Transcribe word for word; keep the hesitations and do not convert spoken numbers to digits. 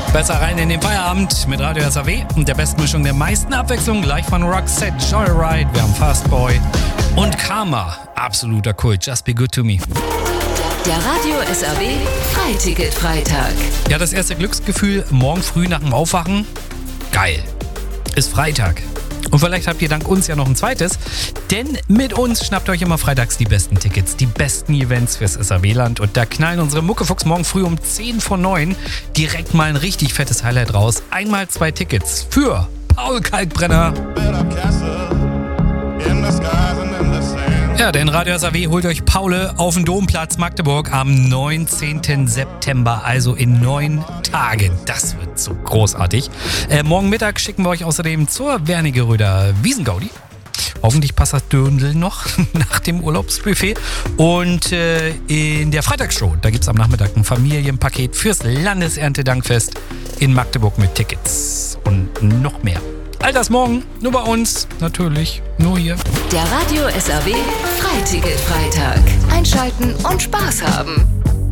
Besser rein in den Feierabend mit Radio S A W und der besten Mischung der meisten Abwechslung. Gleich von Roxette, Joyride, wir haben Fastboy und Karma. Absoluter Kult, Just Be Good To Me. Der Radio S A W Freiticket-Freitag. Ja, das erste Glücksgefühl morgen früh nach dem Aufwachen. Geil. Ist Freitag. Und vielleicht habt ihr dank uns ja noch ein zweites, denn mit uns schnappt euch immer freitags die besten Tickets, die besten Events fürs S A W-Land und da knallen unsere Muckefuchs morgen früh um zehn vor neun direkt mal ein richtig fettes Highlight raus. Einmal zwei Tickets für Paul Kalkbrenner. Ja, denn Radio S A W holt euch Paul auf den Domplatz Magdeburg am neunzehnten September, also in neun Tagen. Das wird so großartig. Äh, morgen Mittag schicken wir euch außerdem zur Wernigeröder Wiesengaudi. Hoffentlich passt das Dürndl noch nach dem Urlaubsbuffet. Und äh, in der Freitagsshow, da gibt es am Nachmittag ein Familienpaket fürs Landeserntedankfest in Magdeburg mit Tickets und noch mehr. All das morgen, nur bei uns, natürlich, nur hier. Der Radio S A W Freiticket-Freitag. Einschalten und Spaß haben.